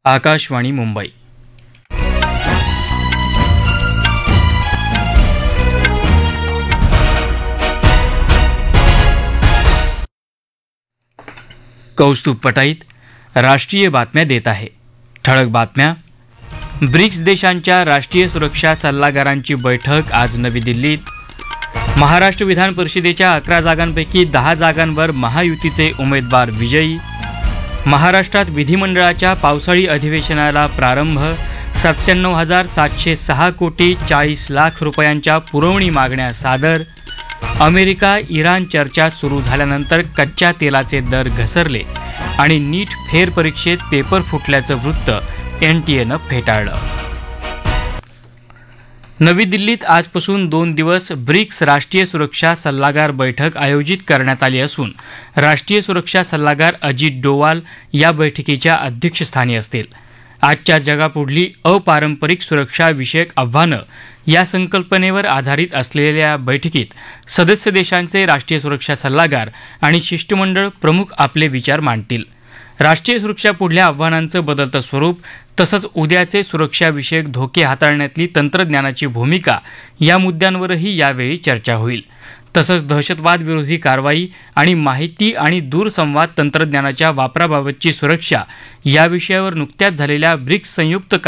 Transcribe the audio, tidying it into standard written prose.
आकाशवाणी मुंबई. कौस्तुभ पटाईत राष्ट्रीय बातम्या देत आहे. ठळक बातम्या. ब्रिक्स देशांच्या राष्ट्रीय सुरक्षा सल्लागारांची बैठक आज नवी दिल्लीत. महाराष्ट्र विधान परिषदेच्या 11 जागांपैकी 10 जागांवर महायुतीचे उमेदवार विजयी. महाराष्ट्रात विधिमंडळाच्या पावसाळी अधिवेशनाला प्रारंभ. 97,706 कोटी 40 लाख रुपयांच्या पुरवणी मागण्या सादर. अमेरिका इराण चर्चा सुरू झाल्यानंतर कच्च्या तेलाचे दर घसरले आणि नीट फेरपरीक्षेत पेपर फुटल्याचं वृत्त NTAनं फेटाळलं. नवी दिल्लीत आजपासून 2 दिवस ब्रिक्स राष्ट्रीय सुरक्षा सल्लागार बैठक आयोजित करण्यात आली असून राष्ट्रीय सुरक्षा सल्लागार अजित डोवाल या बैठकीच्या अध्यक्षस्थानी असतील. आजच्या जगापुढली अपारंपरिक सुरक्षा विषयक आव्हानं या संकल्पनेवर आधारित असलेल्या बैठकीत सदस्य देशांचे राष्ट्रीय सुरक्षा सल्लागार आणि शिष्टमंडळ प्रमुख आपले विचार मांडतील. राष्ट्रीय सुरक्षा पुढल्या आव्हानांचं बदलतं स्वरूप तसंच उद्याचे सुरक्षाविषयक धोके हाताळण्यातली तंत्रज्ञानाची भूमिका या मुद्द्यांवरही यावेळी चर्चा होईल. तसंच दहशतवाद विरोधी कारवाई आणि माहिती आणि दूरसंवाद तंत्रज्ञानाच्या वापराबाबतची सुरक्षा या विषयावर नुकत्याच झालेल्या ब्रिक्स संयुक्त